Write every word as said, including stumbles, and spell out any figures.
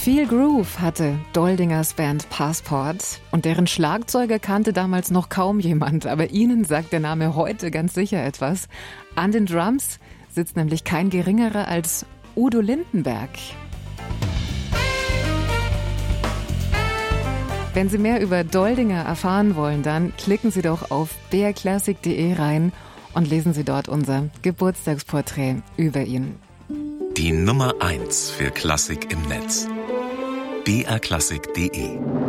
Viel Groove hatte Doldingers Band Passport und deren Schlagzeuger kannte damals noch kaum jemand, aber Ihnen sagt der Name heute ganz sicher etwas. An den Drums sitzt nämlich kein geringerer als Udo Lindenberg. Wenn Sie mehr über Doldinger erfahren wollen, dann klicken Sie doch auf b r klassik punkt d e rein und lesen Sie dort unser Geburtstagsporträt über ihn. Die Nummer eins für Klassik im Netz. b r klassik punkt d e